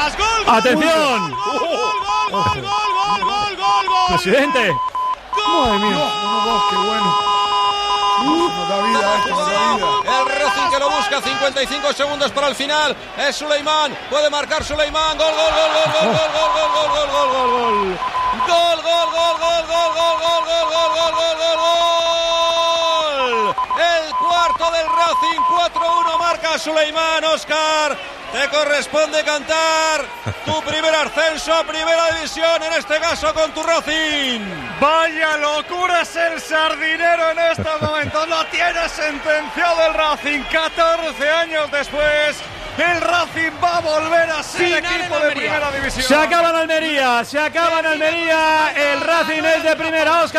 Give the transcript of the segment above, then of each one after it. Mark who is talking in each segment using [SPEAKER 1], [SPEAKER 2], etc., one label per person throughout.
[SPEAKER 1] Marcas, gol.
[SPEAKER 2] ¡Atención!
[SPEAKER 1] Gol.
[SPEAKER 2] Presidente.
[SPEAKER 1] Madre mía.
[SPEAKER 3] Qué bueno. Nos da vida esto, nos da vida.
[SPEAKER 4] El Racing que lo busca, 55 segundos para el final. Es Suleimán, puede marcar Suleimán. Gol. El cuarto del Racing, 4-1 marca Suleimán. Óscar, te corresponde cantar tu primer ascenso a Primera División, en este caso con tu Racing.
[SPEAKER 1] Vaya locura es el Sardinero en estos momentos. Lo tiene sentenciado el Racing. 14 años después, el Racing va a volver a ser equipo de Primera División.
[SPEAKER 2] Se acaba en Almería. El Racing es de primera, Óscar.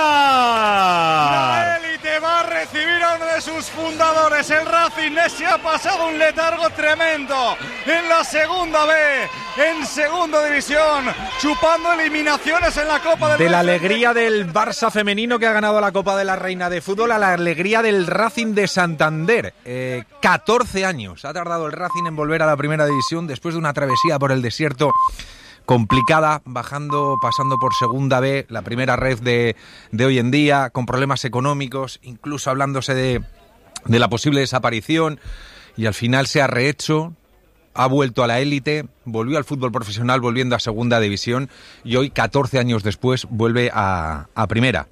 [SPEAKER 1] La élite va a recibir a uno de sus fundadores. El Racing se ha pasado un letargo tremendo en la segunda B, en segunda división, chupando eliminaciones en la Copa del Rey.
[SPEAKER 5] De la alegría del Barça femenino que ha ganado la Copa de la Reina de Fútbol a la alegría del Racing de Santander. 14 años ha tardado el Racing en volver a la Primera División después de una travesía por el desierto complicada, pasando por segunda B, la primera red de hoy en día, con problemas económicos, incluso hablándose de la posible desaparición, y al final se ha rehecho, ha vuelto a la élite, volvió al fútbol profesional volviendo a segunda división, y hoy, 14 años después, vuelve a primera.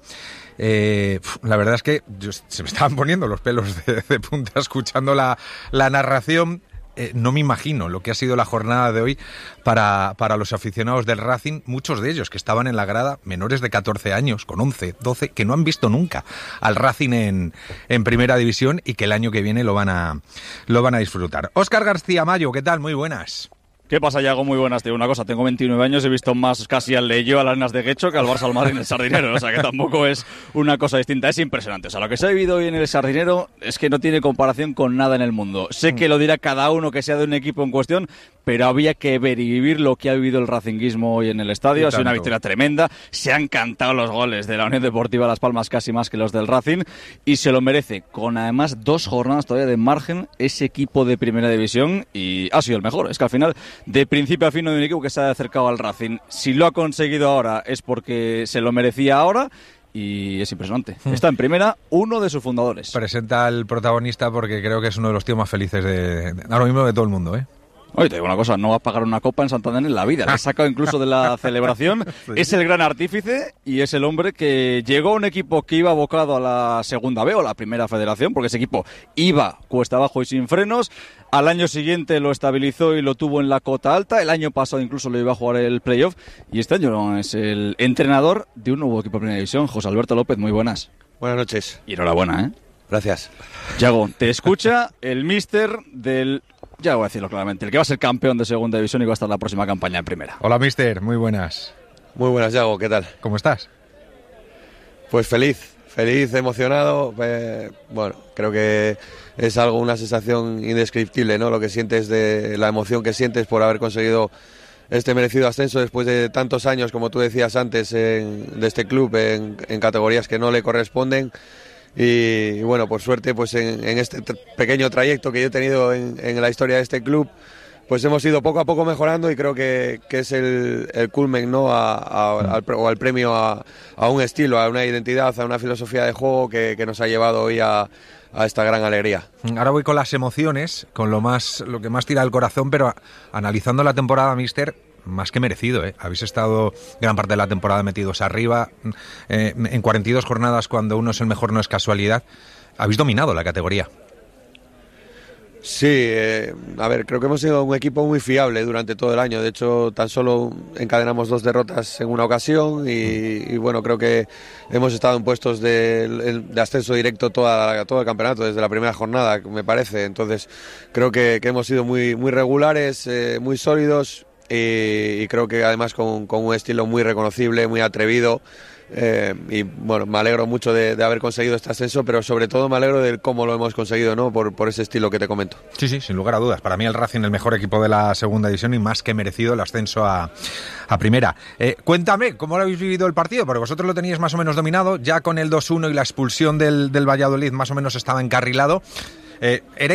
[SPEAKER 5] La verdad es que se me estaban poniendo los pelos de punta escuchando la narración. No me imagino lo que ha sido la jornada de hoy para los aficionados del Racing, muchos de ellos que estaban en la grada, menores de 14 años, con 11, 12, que no han visto nunca al Racing en Primera División y que el año que viene lo van a disfrutar. Óscar García Mayo, ¿qué tal? Muy buenas.
[SPEAKER 6] ¿Qué pasa, Yago? Muy buenas. Te digo una cosa, tengo 29 años, he visto más casi al Leyo, a las Nenas de Guecho, que al Barça, al Madrid en el Sardinero. O sea, que tampoco es una cosa distinta. Es impresionante. O sea, lo que se ha vivido hoy en el Sardinero es que no tiene comparación con nada en el mundo. Sé que lo dirá cada uno que sea de un equipo en cuestión, pero había que ver y vivir lo que ha vivido el racinguismo hoy en el estadio. Ha sido una victoria tremenda. Se han cantado los goles de la Unión Deportiva Las Palmas casi más que los del Racing, y se lo merece, con además 2 jornadas todavía de margen, ese equipo de Primera División, y ha sido el mejor. Es que al final, de principio a fin, no hay un equipo que se haya acercado al Racing. Si lo ha conseguido ahora es porque se lo merecía ahora, y es impresionante. Está en primera uno de sus fundadores.
[SPEAKER 5] Presenta al protagonista porque creo que es uno de los tíos más felices de ahora mismo de todo el mundo, ¿eh?
[SPEAKER 6] Oye, te digo una cosa, no va a pagar una copa en Santander en la vida. Le ha sacado incluso de la celebración. Sí. Es el gran artífice y es el hombre que llegó a un equipo que iba abocado a la segunda B o la primera federación, porque ese equipo iba cuesta abajo y sin frenos. Al año siguiente lo estabilizó y lo tuvo en la cota alta. El año pasado incluso lo iba a jugar el playoff. Y este año es el entrenador de un nuevo equipo de Primera División. José Alberto López, muy buenas.
[SPEAKER 7] Buenas noches.
[SPEAKER 6] Y enhorabuena, ¿eh?
[SPEAKER 7] Gracias.
[SPEAKER 6] Yago, te escucha el míster del... Ya voy a decirlo claramente, el que va a ser campeón de segunda división y va a estar la próxima campaña en primera.
[SPEAKER 5] Hola, mister, muy buenas.
[SPEAKER 7] Muy buenas, Yago, ¿qué tal?
[SPEAKER 5] ¿Cómo estás?
[SPEAKER 7] Pues feliz, emocionado. Bueno, creo que es una sensación indescriptible, ¿no? Lo que sientes, de la emoción que sientes por haber conseguido este merecido ascenso después de tantos años, como tú decías antes, de este club en categorías que no le corresponden. Y bueno, por suerte, pues en este pequeño trayecto que yo he tenido en la historia de este club, pues hemos ido poco a poco mejorando, y creo que es el culmen, ¿no? al premio a un estilo, a una identidad, a una filosofía de juego que nos ha llevado hoy a esta gran alegría.
[SPEAKER 5] Ahora voy con las emociones, con lo que más tira el corazón, pero analizando la temporada, mister, más que merecido, ¿eh? Habéis estado gran parte de la temporada metidos arriba, en 42 jornadas, cuando uno es el mejor no es casualidad. Habéis dominado la categoría.
[SPEAKER 7] Sí, a ver, creo que hemos sido un equipo muy fiable durante todo el año. De hecho, tan solo encadenamos 2 derrotas en una ocasión y bueno, creo que hemos estado en puestos de ascenso directo todo el campeonato, desde la primera jornada, me parece. Entonces, creo que hemos sido muy regulares, muy sólidos, y creo que además con un estilo muy reconocible, muy atrevido. Y bueno, me alegro mucho de haber conseguido este ascenso, pero sobre todo me alegro de cómo lo hemos conseguido, ¿no? Por ese estilo que te comento. Sí, sin lugar a dudas. Para mí el Racing el mejor equipo de la segunda división y más que merecido el ascenso a primera. Cuéntame, ¿cómo lo habéis vivido el partido? Porque vosotros lo teníais más o menos dominado, ya con el 2-1 y la expulsión del Valladolid más o menos estaba encarrilado.